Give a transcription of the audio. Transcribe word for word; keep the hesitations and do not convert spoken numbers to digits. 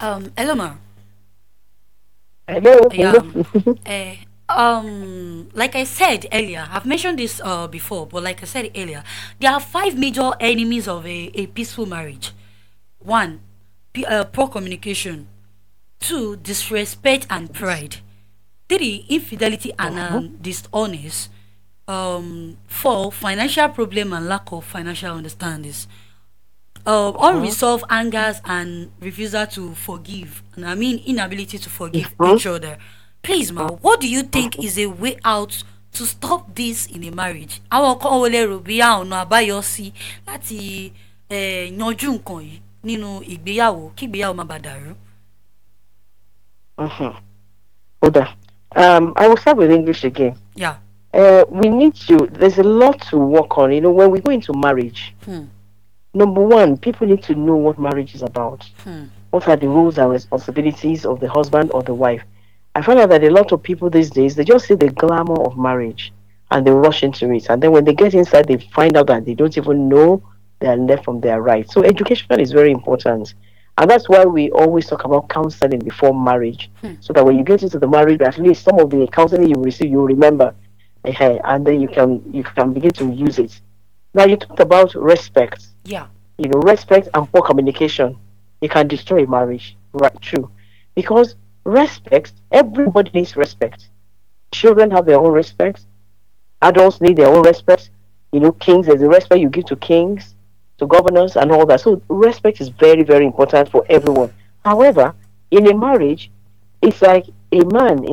Um, Eloma, Hello, yeah, hello. um, eh, um, like I said earlier, I've mentioned this uh before, but like I said earlier, there are five major enemies of a, a peaceful marriage. One, p- uh, poor communication. Two, disrespect and pride. Three, infidelity and Mhm, um, dishonest. Um, four, financial problem and lack of financial understandings. Uh, mhm, unresolved angers and refusal to forgive, and I mean inability to forgive mhm, each other. Please, ma, what do you think mhm. is a way out to stop this in a marriage? Àwọn kan wo lè rò bí ọ̀nà àbáyọ sí láti eh, yanjú nǹkan yìí nínú ìgbéyàwó kí ìgbéyàwó má bàa dàrú. Mhm. Hold on. Um, I will start with English again. Yeah. Uh, we need to. There's a lot to work on. You know, when we go into marriage, Hmm. number one, people need to know what marriage is about. Hmm. What are the roles and responsibilities of the husband or the wife? I find out that a lot of people these days they just see the glamour of marriage and they rush into it, and then when they get inside, they find out that they don't even know their left from their right. So education is very important, and that's why we always talk about counseling before marriage, Hmm. so that when you get into the marriage, at least some of the counseling you receive, you remember, eh, and then you can you can begin to use it. Now you talked about respect. Yeah. You know, respect and poor communication, it can destroy a marriage. Right, true. Because respect, everybody needs respect. Children have their own respect. Adults need their own respect. You know, kings, there's a respect you give to kings, to governors, and all that. So respect is very, very important for everyone. However, in a marriage, it's like a man